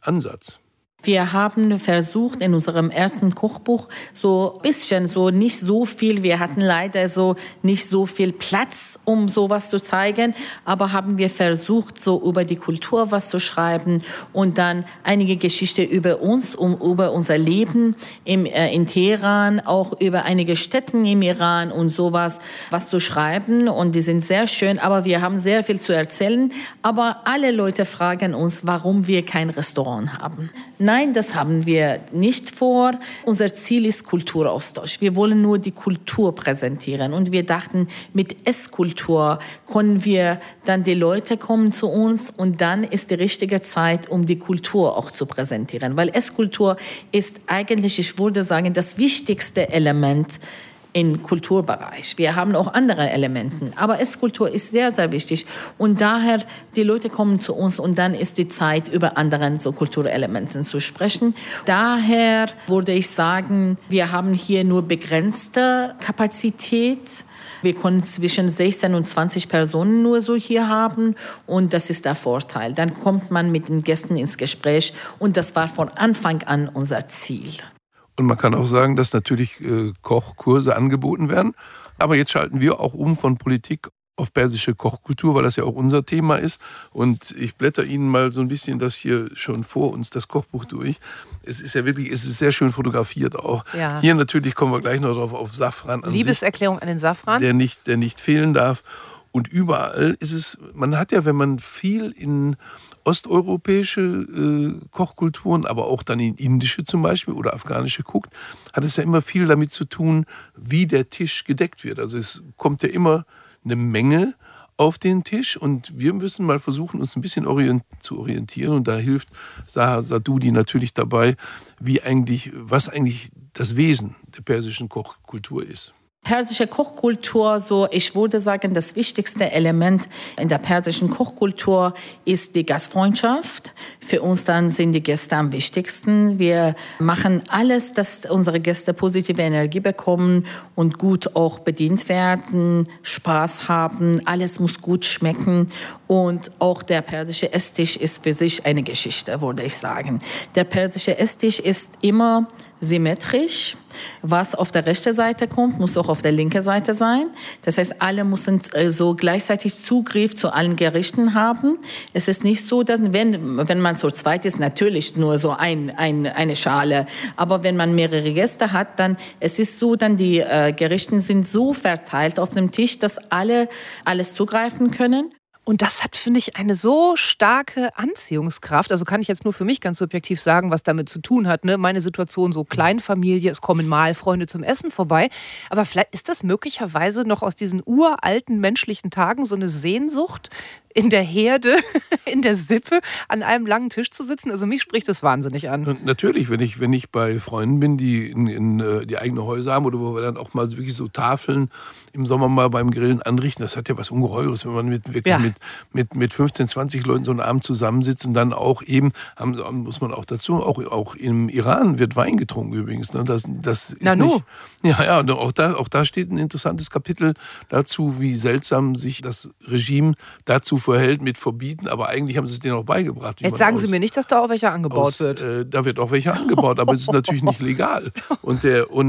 Ansatz? Wir haben versucht in unserem ersten Kochbuch so ein bisschen, so nicht so viel. Wir hatten leider so nicht so viel Platz, um sowas zu zeigen. Aber haben wir versucht, so über die Kultur was zu schreiben und dann einige Geschichten über uns, über unser Leben in Teheran, auch über einige Städte im Iran und sowas, was zu schreiben. Und die sind sehr schön, aber wir haben sehr viel zu erzählen. Aber alle Leute fragen uns, warum wir kein Restaurant haben. Nein, das haben wir nicht vor. Unser Ziel ist Kulturaustausch. Wir wollen nur die Kultur präsentieren. Und wir dachten, mit Esskultur können wir dann die Leute kommen zu uns und dann ist die richtige Zeit, um die Kultur auch zu präsentieren. Weil Esskultur ist eigentlich, ich würde sagen, das wichtigste Element im Kulturbereich. Wir haben auch andere Elemente, aber Esskultur ist sehr, sehr wichtig. Und daher, die Leute kommen zu uns und dann ist die Zeit, über andere so Kulturelemente zu sprechen. Daher würde ich sagen, wir haben hier nur begrenzte Kapazität. Wir können zwischen 16 und 20 Personen nur so hier haben und das ist der Vorteil. Dann kommt man mit den Gästen ins Gespräch und das war von Anfang an unser Ziel. Und man kann auch sagen, dass natürlich Kochkurse angeboten werden. Aber jetzt schalten wir auch um von Politik auf persische Kochkultur, weil das ja auch unser Thema ist. Und ich blätter Ihnen mal so ein bisschen das hier schon vor uns, das Kochbuch durch. Es ist ja wirklich, es ist sehr schön fotografiert auch. Ja. Hier natürlich kommen wir gleich noch drauf auf Safran an Liebeserklärung sich, an den Safran. der nicht fehlen darf. Und überall ist es, man hat ja, wenn man viel in osteuropäische Kochkulturen, aber auch dann in indische zum Beispiel oder afghanische guckt, hat es ja immer viel damit zu tun, wie der Tisch gedeckt wird. Also es kommt ja immer eine Menge auf den Tisch und wir müssen mal versuchen, uns ein bisschen zu orientieren und da hilft Zaha Sadudi natürlich dabei, was eigentlich das Wesen der persischen Kochkultur ist. Persische Kochkultur, so ich würde sagen, das wichtigste Element in der persischen Kochkultur ist die Gastfreundschaft. Für uns dann sind die Gäste am wichtigsten. Wir machen alles, dass unsere Gäste positive Energie bekommen und gut auch bedient werden, Spaß haben. Alles muss gut schmecken und auch der persische Esstisch ist für sich eine Geschichte, würde ich sagen. Der persische Esstisch ist immer symmetrisch. Was auf der rechten Seite kommt, muss auch auf der linken Seite sein. Das heißt, alle müssen so gleichzeitig Zugriff zu allen Gerichten haben. Es ist nicht so, dass wenn man zu zweit ist, natürlich nur so eine Schale. Aber wenn man mehrere Gäste hat, dann es ist so, dann die Gerichte sind so verteilt auf dem Tisch, dass alle alles zugreifen können. Und das hat, finde ich, eine so starke Anziehungskraft. Also kann ich jetzt nur für mich ganz subjektiv sagen, was damit zu tun hat. Ne? Meine Situation, so Kleinfamilie, es kommen mal Freunde zum Essen vorbei. Aber vielleicht ist das möglicherweise noch aus diesen uralten menschlichen Tagen so eine Sehnsucht, in der Herde, in der Sippe, an einem langen Tisch zu sitzen. Also mich spricht das wahnsinnig an. Und natürlich, wenn ich bei Freunden bin, die die eigene Häuser haben oder wo wir dann auch mal wirklich so Tafeln im Sommer mal beim Grillen anrichten, das hat ja was Ungeheures, wenn man mit 15, 20 Leuten so einen Abend zusammensitzt und dann auch eben, muss man auch dazu, auch im Iran wird Wein getrunken übrigens. Ne? Das ist nicht, ja, und auch da steht ein interessantes Kapitel dazu, wie seltsam sich das Regime dazu verhält mit Verbieten, aber eigentlich haben sie es denen auch beigebracht. Jetzt sagen Sie mir nicht, dass da auch welcher angebaut wird. Da wird auch welcher angebaut, aber es ist natürlich nicht legal. Und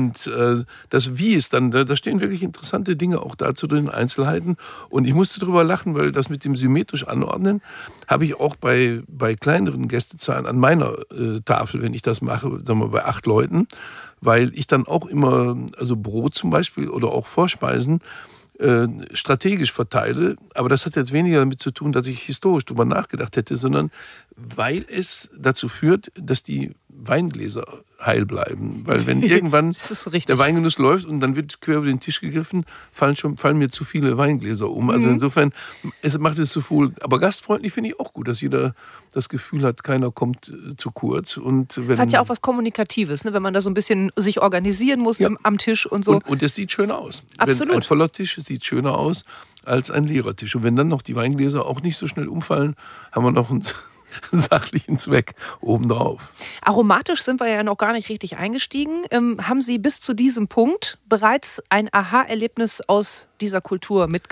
das Wie ist dann, da stehen wirklich interessante Dinge auch dazu den Einzelheiten. Und ich musste drüber lachen, weil das mit dem symmetrisch Anordnen habe ich auch bei kleineren Gästezahlen an meiner Tafel, wenn ich das mache, sagen wir bei 8 Leuten, weil ich dann auch immer, also Brot zum Beispiel oder auch Vorspeisen, strategisch verteile, aber das hat jetzt weniger damit zu tun, dass ich historisch darüber nachgedacht hätte, sondern weil es dazu führt, dass die Weingläser heil bleiben. Weil wenn irgendwann der Weingenuss läuft und dann wird quer über den Tisch gegriffen, fallen mir zu viele Weingläser um. Also insofern macht es zu viel. Aber gastfreundlich finde ich auch gut, dass jeder das Gefühl hat, keiner kommt zu kurz. Es hat ja auch was Kommunikatives, ne? Wenn man da so ein bisschen sich organisieren muss am Tisch und so. Und es sieht schön aus. Absolut. Ein voller Tisch sieht schöner aus als ein leerer Tisch. Und wenn dann noch die Weingläser auch nicht so schnell umfallen, haben wir noch einen sachlichen Zweck obendrauf. Aromatisch sind wir ja noch gar nicht richtig eingestiegen. Haben Sie bis zu diesem Punkt bereits ein Aha-Erlebnis aus dieser Kultur mitgenommen?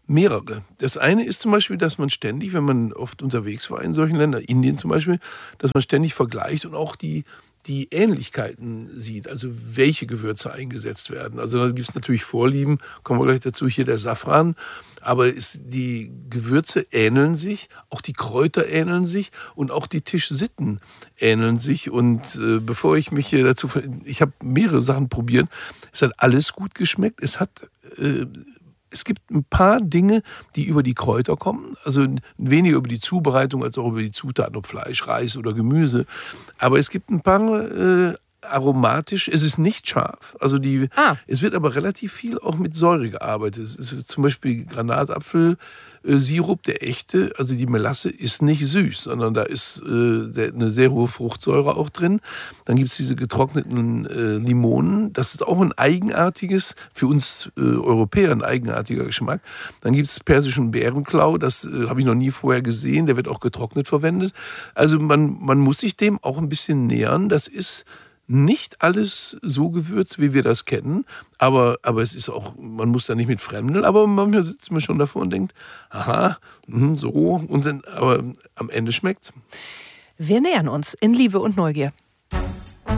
Mehrere. Das eine ist zum Beispiel, dass man ständig, wenn man oft unterwegs war in solchen Ländern, Indien zum Beispiel, dass man ständig vergleicht und auch die Ähnlichkeiten sieht, also welche Gewürze eingesetzt werden. Also da gibt es natürlich Vorlieben, kommen wir gleich dazu, hier der Safran, aber die Gewürze ähneln sich, auch die Kräuter ähneln sich und auch die Tischsitten ähneln sich. Und bevor ich mich hier dazu, ich habe mehrere Sachen probiert, es hat alles gut geschmeckt, es gibt ein paar Dinge, die über die Kräuter kommen, also weniger über die Zubereitung als auch über die Zutaten, ob Fleisch, Reis oder Gemüse. Aber es gibt ein paar aromatisch, es ist nicht scharf, also es wird aber relativ viel auch mit Säure gearbeitet. Es ist zum Beispiel Granatapfelsirup, der echte, also die Melasse ist nicht süß, sondern da ist eine sehr hohe Fruchtsäure auch drin. Dann gibt es diese getrockneten Limonen, das ist auch ein eigenartiges, für uns Europäer ein eigenartiger Geschmack. Dann gibt es persischen Bärenklau, das habe ich noch nie vorher gesehen, der wird auch getrocknet verwendet. Also man muss sich dem auch ein bisschen nähern, das ist nicht alles so gewürzt, wie wir das kennen, aber es ist auch, man muss da nicht mit fremdeln, aber manchmal sitzt man schon davor und denkt, aha, so, und dann, aber am Ende schmeckt's. Wir nähern uns in Liebe und Neugier.